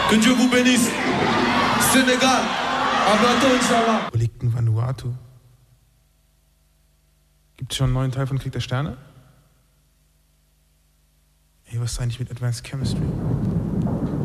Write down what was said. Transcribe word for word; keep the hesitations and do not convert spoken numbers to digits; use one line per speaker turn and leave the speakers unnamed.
Que Dieu vous bénisse. Sénégal. À bientôt, Inch'Allah.
Wo liegt denn Vanuatu? Gibt es schon einen neuen Teil von Krieg der Sterne? Ey, was ist eigentlich mit Advanced Chemistry?